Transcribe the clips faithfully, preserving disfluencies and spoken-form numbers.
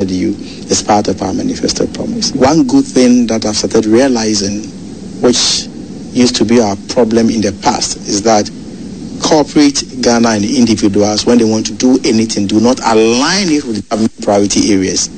with you is part of our manifesto promise. One good thing that I've started realizing, which used to be our problem in the past, is that corporate Ghana and individuals, when they want to do anything, do not align it with government priority areas.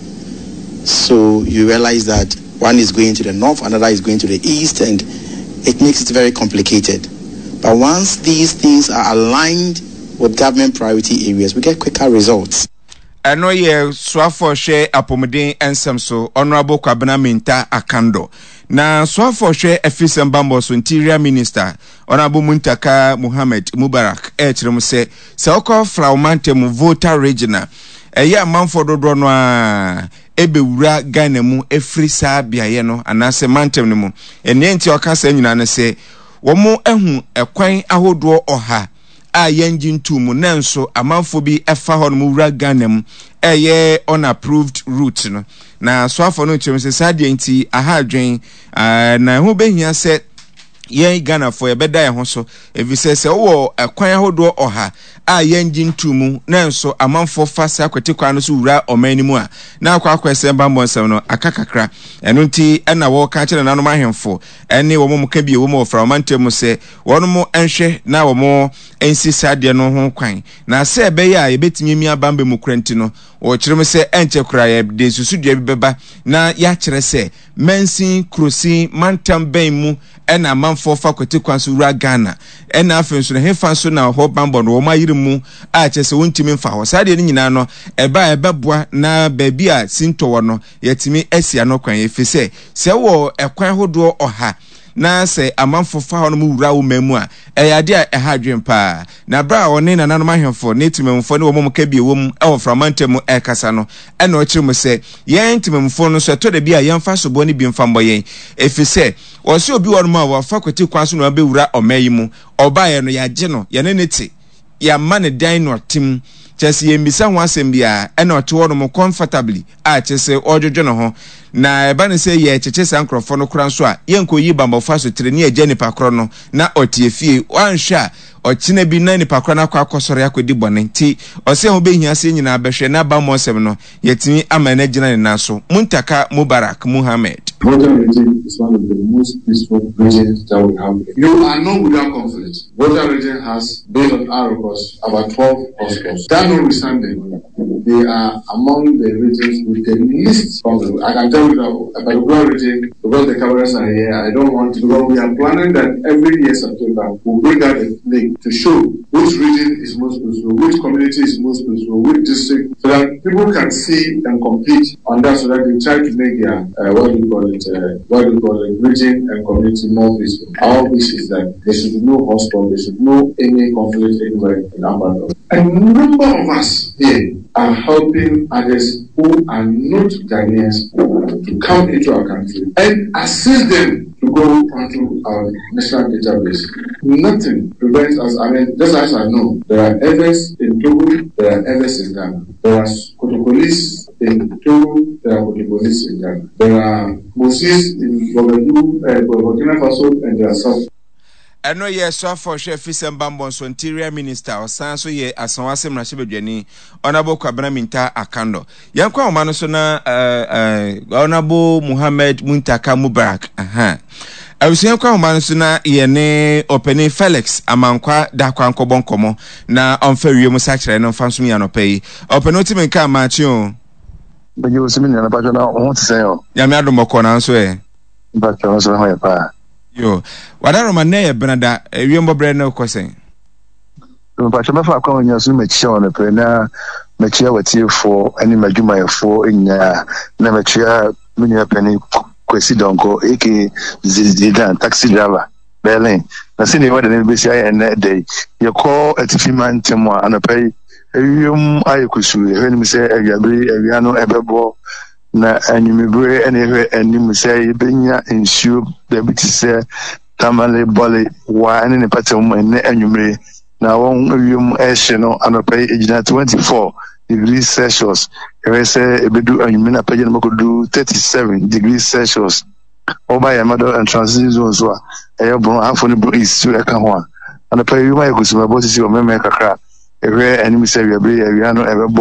So you realize that one is going to the north, another is going to the east, and it makes it very complicated. But once these things are aligned with government priority areas, we get quicker results. I know ye swafo she apomeden ensem so Honorable Kwabena Mintah Akando. Na swafo she efisem bambo so Interior Minister Honorable Muntaka Muhammad Mubarak e kirem se se okọ Fraumante mu voter regional eye amanfo dodo no a ebewura Ghana mu efrisa biaye no anase mantem no mu ene nti okasa nyina ne se wo mu ehu ekwan ahodo oha a yenjin tumu nenso amanfo bi efa ho no mu wura Ghana mu eye unapproved route no na so afọ no chim se sadie nti aha adwen na ho behia se yen Ghana for ebeda ye ho so evise se wo ekwan ahodo oha a yenjin tumu nenso amanfo fasa akwete kwa no so wura omani mu a na akwa akwese mbambo nsem no akakakra eno nti ena wo ka kire nanom ahemfo ene wo mo ka bi wo mo fra omante mu se wono mo enhwe na wo mo ensi sade no ho kwan na se ebe ya ebetimi mi abambe mu kranti no wo kirem se enche kura ye de susu dua bi beba na ya kire se mensin krosi mantam ben mu ena amanfo fa kwete kwa so wura Ghana ena afenso ne hefa so na ho bambo no wo mayire mu a chese wontimi mfa ho sade ni nyina no eba ebeboa na baabi a sintowo no yetimi asia no kwan efise se wo ekwan hodo oha na se amanfo fa ho no mu wura wo mamu a eyade a eha adwen pa na bra one na nanom ahemfo ne timemfo ne wo mom ka bi wo mu e wo framantem e kasa no e na o kirem se yen timemfo no so to da bi a yen fa so bo ne bi mfa mbo yen efise wo se obi wo no ma wo fa kwati kwan so no be wura omayi mu oba ye no ya je no ye ne neti ya man dan no tim chese ye mbisa ho asem bia e na ote wo no comfortably a chese odwodwo no ho na eba ne se ye cheche sankrofo no kura nso a ye nkoyi bambofo so tire ne ye nipa kro no na otie fie wanhwa ochine bi na nipa kro na kwa akosore akodi bone nti ose ho behia se nyina behwe na ba mo sem no yetimi amana gina ne naso Muntaka Mubarak Muhammad. Voter region is one of the most peaceful regions that we have. You are not without conflict. Voter region has, based on our records, about twelve hospitals. That notwithstanding, they are among the regions with the least conflict. I can tell you that about the Gwa region, because the cameras are here, I don't want to, because we are planning that every year September, we'll bring out a link to show which region is most peaceful, which community is most peaceful, which district, so that people can see and compete on that, so that they try to make their, uh, what do you call it, uh, what do you call it, region and community more peaceful. Our wish is that there should be no hostile, there should be no any conflict anywhere in Aberdeen. A number of us here are helping others who are not Ghanaians to come into our country and assist them to go onto our national database. Nothing prevents us. I mean, just as I know, there are others in Togo, there are others in Ghana. There are Kotokolis in Togo, there are Kotokolis in Ghana. There are Moses in Burkina Faso, and there are South. Eno ye so for chef Fisembambo so Interior Minister osan so ye asanwase mrahye bedwani Honorable Kwabena Mintah Akando yankwa omano so na uh, uh, Honorable Muhammad Muntaka Mubarak aha awusu yankwa omano so na ye ne Openi Felix amankwa da kwa nkobon komo na onfa wiem sa kire no mfanso ya no pay Openi otimi nka maachi o beje osimi na ba jona o tse o ya mi adomoko na nso e ba jona so ho ya pa yo wadaro maneye benada ewiembo bre na kosen no pa chama fa kwa nya so mechia on pe na mechia watiefo ani madwumayefo nya na mechia munya pani kwesi donko eke zidan taxi driver Berlin na sini wade ne besi aye na day ye call atifima ntemo anapai ewiem ayekusu he ni se awiabre awiano ebebo na anyumibre ene hwe anim se benya nsuo da biti se tamale bole wa ene ne patem ene anyumre na won awiem ehye no anopai ejina twenty-four degrees Celsius ewe se ebedu anyumre na page no makodu thirty-seven degrees Celsius oba ya mado and transit zone so eyo bon afo ne bro is so eka ho anopai wi ma yekusuma bosisi o meme kakra ewe anim se wiabre awiano ebebo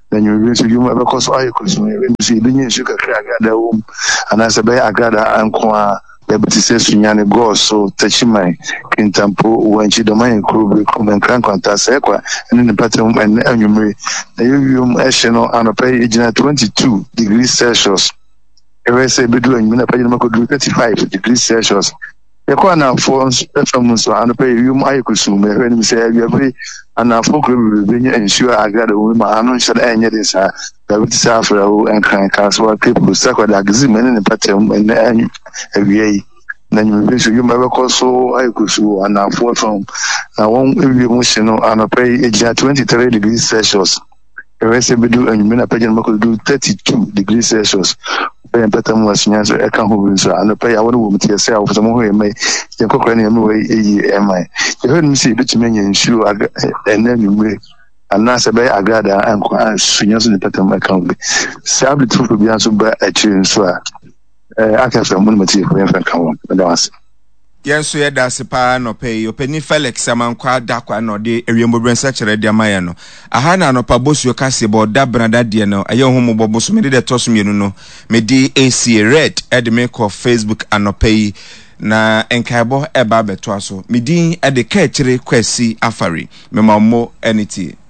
na you so you ma because I could me see be nyin sugar crack ada um and as be agada anko a Deputy says Sunyani go so Tachimai in Tampo when she domain crew come and crank on Tasekwa and in the pattern and Anumri. The Uvium Esheno and a pay agent twenty-two degrees Celsius. Every say be doing Minapajamako do thirty-five degrees Celsius. The corner phones from so and a pay you I could soon when we say you have and our folk will be ensure I got a woman. I know should end this. David Safra and Crank Castle people sacred exim and the pattern and every then you wish you never call so I could so and now four from now one emotional and a pay age twenty-three degrees Celsius. The rest of do and you mean a pageant do thirty-two degrees Celsius. And better was answer a come so and a pay I want to yourself some way may you cook any way am I. You heard me say that you mean sure and then you may and now say I got and seniors in the pattern account. Sably truth will be answered by a change so I can from one material for come on. Yes, so yada sepa no pay openi Felix amankwa dakwa no de ewiemobren sechere de amaya no ahana no pa bosu kase bo da brada de no aye homo boboso me de toso mienu no me di A C red e de me ko Facebook anopay na enkaibo eba beto aso me din e de ka kire kwasi afari me mammo enity